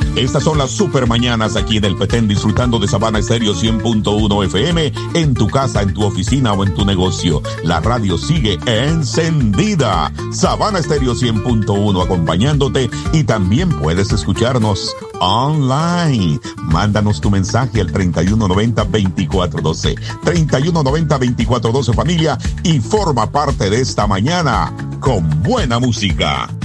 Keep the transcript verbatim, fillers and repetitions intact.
Estas son las super mañanas aquí en el Petén, disfrutando de Sabana Estéreo cien punto uno F M, en tu casa, en tu oficina o en tu negocio. La radio sigue encendida. Sabana Estéreo cien punto uno acompañándote, y también puedes escucharnos online. Mándanos tu mensaje al treinta y uno noventa, veinticuatro doce. treinta y uno noventa, veinticuatro doce, familia, y forma parte de esta mañana con buena música.